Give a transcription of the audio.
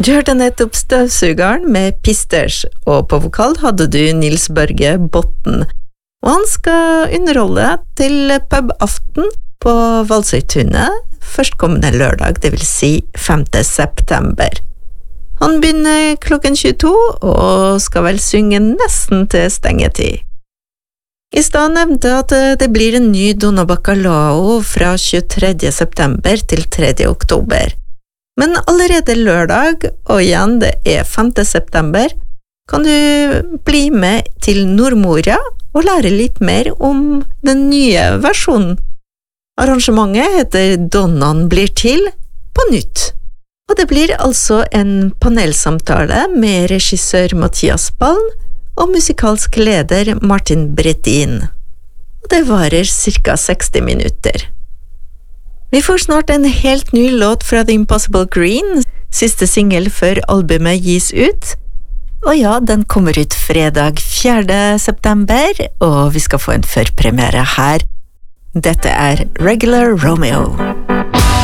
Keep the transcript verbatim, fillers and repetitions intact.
Du hørte nettopp Støvsugeren med Pisters, og på vokal hadde du Nils Børge Botten. Og han skal underholde til pubaften på Valsøytunet førstkommende lørdag, det vil si femte september. Han begynner klokken tjueto, og skal vel synge nesten til stengetid. I stedet nevnte at det blir en ny Donna Bacalao fra tjuetredje september til tredje oktober. Men allerede lørdag, og igjen det er femte september, kan du bli med til Nordmoria og lære litt mer om den nye versjonen. Arrangementet heter Donnaen blir til på nytt. Og det blir altså en panelsamtale med regissør Mathias Ballen og musikalsk leder Martin Bredin. Og det varer cirka seksti minutter. Vi får snart en helt ny låt fra The Impossible Green, siste single før albumet gis ut. Og ja, den kommer ut fredag fjerde september, og vi skal få en førpremiere her. Dette er Regular Romeo.